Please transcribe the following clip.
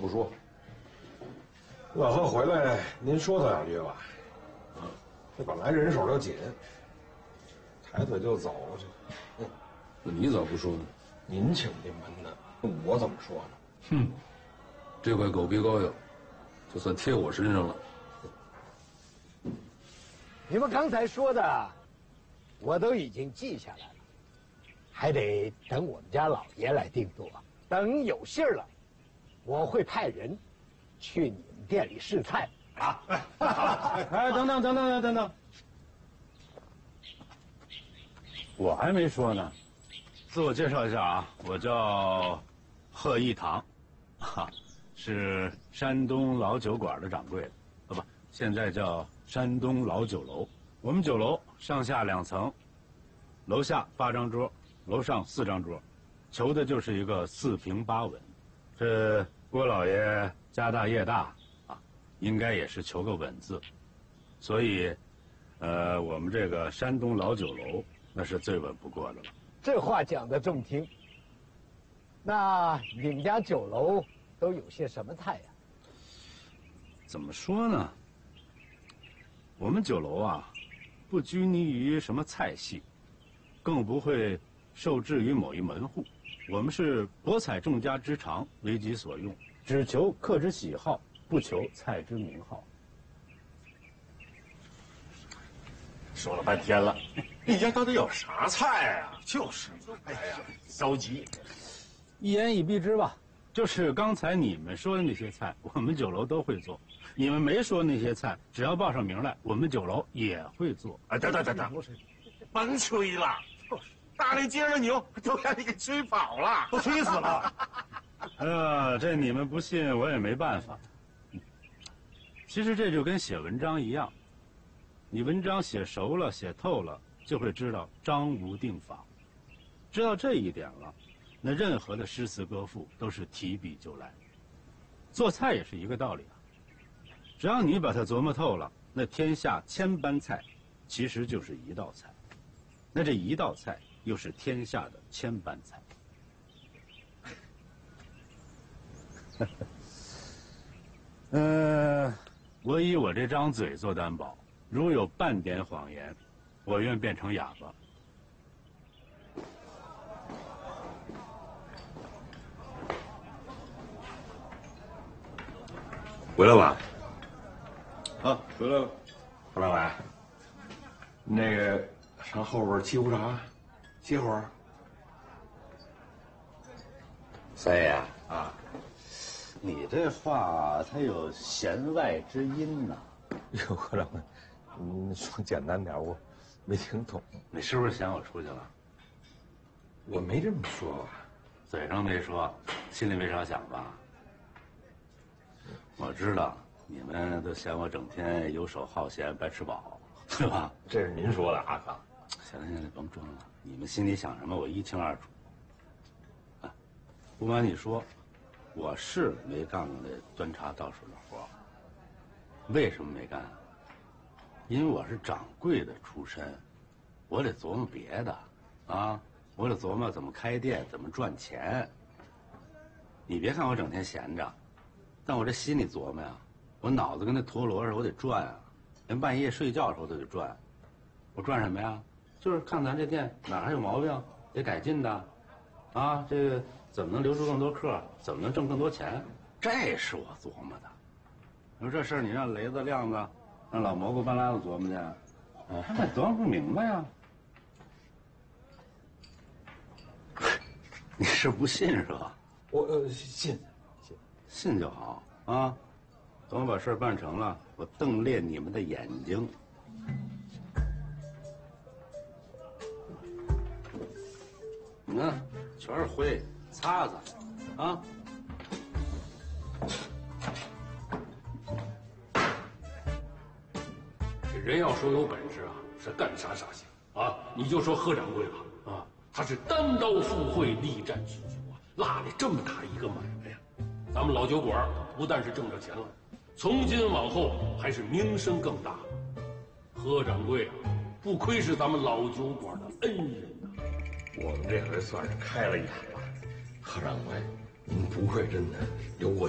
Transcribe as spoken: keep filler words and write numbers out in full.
不说。老贺回来，您说他两句吧。这本来人手就紧，抬腿就走，这， 那你咋不说呢？ 您请进门的，我怎么说呢？ 哼，这块狗皮膏药，就算贴我身上了。 你们刚才说的，我都已经记下来了，还得等我们家老爷来定夺。等有信儿了，我会派人去你们店里试菜啊！ 哎，等等等等等等，我还没说呢，自我介绍一下啊，我叫贺一堂，哈，是山东老酒馆的掌柜的，啊不，现在叫山东老酒楼。我们酒楼上下两层，楼下八张桌，楼上四张桌，求的就是一个四平八稳。这郭老爷家大业大啊，应该也是求个稳字，所以，呃，我们这个山东老酒楼那是最稳不过的了。 这话讲得中听。那你们家酒楼都有些什么菜呀？ 怎么说呢？我们酒楼啊，不拘泥于什么菜系，更不会受制于某一门户。我们是博采众家之长，为己所用，只求客之喜好，不求菜之名号。 说了半天了，你家到底有啥菜啊？就是，哎呀，着急。 一言以蔽之吧，就是刚才你们说的那些菜，我们酒楼都会做。你们没说那些菜，只要报上名来，我们酒楼也会做。 哎，等等等等，甭吹了，大连街上牛都让你给吹跑了， 都吹死了。呃，这你们不信，我也没办法。其实这就跟写文章一样，你文章写熟了、写透了，就会知道章无定法。知道这一点了，那任何的诗词歌赋都是提笔就来。做菜也是一个道理啊。只要你把它琢磨透了，那天下千般菜，其实就是一道菜。那这一道菜又是天下的千般菜。呃，我以我这张嘴做担保，如有半点谎言，我愿变成哑巴。 回来了。 啊，回来了。 何大伟，那个上后边沏壶茶，歇会儿。 三爷啊， 你这话它有弦外之音呐。 哟，何大伟，你说简单点，我没听懂。 你是不是嫌我出去了？ 我没这么说吧？ 嘴上没说，心里没少想吧？我知道你们都嫌我整天游手好闲、白吃饱，是吧？ 这是您说的，阿康。 行了行了，甭装了，你们心里想什么我一清二楚。啊，不瞒你说，我是没干过那端茶倒水的活。为什么没干？因为我是掌柜的出身，我得琢磨别的，啊，我得琢磨怎么开店，怎么赚钱。你别看我整天闲着，但我这心里琢磨呀，我脑子跟那陀螺似的，我得转啊，连半夜睡觉的时候都得转。我转什么呀？就是看咱这店哪还有毛病，得改进的，啊，这个怎么能留住更多客，怎么能挣更多钱，这是我琢磨的。你说这事儿，你让雷子、亮子，让老蘑菇、半拉子琢磨去，啊，他们琢磨不明白呀。你是不信是吧？ 我呃信， 信信就好啊。等我把事儿办成了，我瞪裂你们的眼睛。你看，全是灰，擦擦，啊。 这人要说有本事啊，是干啥啥行啊！你就说贺掌柜吧，啊，他是单刀赴会，力战许久啊，拉了这么大一个买卖呀。咱们老酒馆不但是挣着钱了，从今往后还是名声更大。贺掌柜啊，不愧是咱们老酒馆的恩人呐。 我们这回算是开了眼了。贺掌柜，您不愧真的有我